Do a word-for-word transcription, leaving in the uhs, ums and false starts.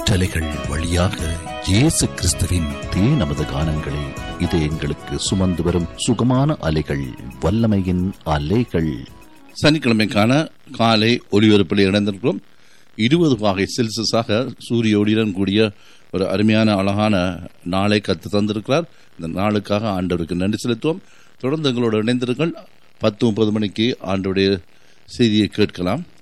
காற்றலைகள் வழியாக இயேசு கிறிஸ்துவின் தே நமது கானங்களை இது எங்களுக்கு சுமந்து வரும் சுகமான அலைகள், வல்லமையின் அலைகள். சனிக்கிழமைக்கான காலை ஒளிபரப்பில் இணைந்திருக்கிறோம். இருபது வகை செல்சியஸாக சூரிய ஒளியுடன் கூடிய ஒரு அருமையான அழகான நாளை கத்து தந்திருக்கிறார். இந்த நாளுக்காக ஆண்டவருக்கு நன்றி செலுத்துவோம். தொடர்ந்து எங்களோடு இணைந்திருங்கள். பத்து முப்பது மணிக்கு ஆண்டவருடைய செய்தியை கேட்கலாம்.